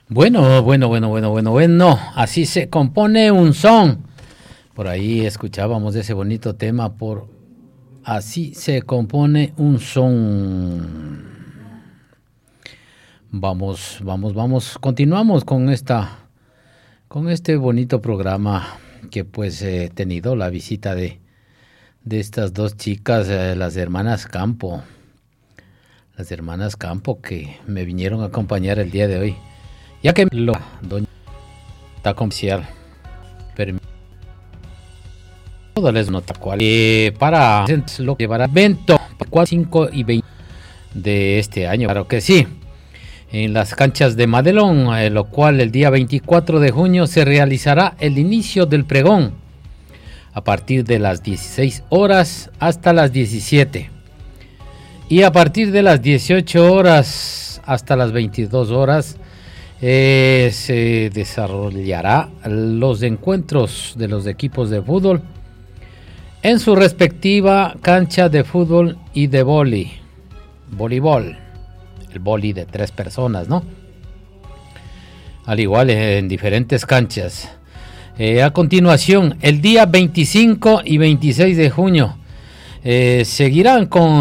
Bueno. Así se compone un son. Por ahí escuchábamos ese bonito tema Así se compone un son. Vamos. Continuamos con este bonito programa que pues he tenido la visita de estas dos chicas, las hermanas Campo. Las hermanas Campo que me vinieron a acompañar el día de hoy. Ya que doña está comercial. Les nota cual para lo que llevará evento 4, 5 y 20 de este año, claro que sí, en las canchas de Madelón, lo cual el día 24 de junio se realizará el inicio del pregón a partir de las 16 horas hasta las 17 y a partir de las 18 horas hasta las 22 horas se desarrollará los encuentros de los equipos de fútbol en su respectiva cancha de fútbol y de voleibol, el vóley de 3 personas, ¿no? Al igual en diferentes canchas. A continuación, el día 25 y 26 de junio seguirán con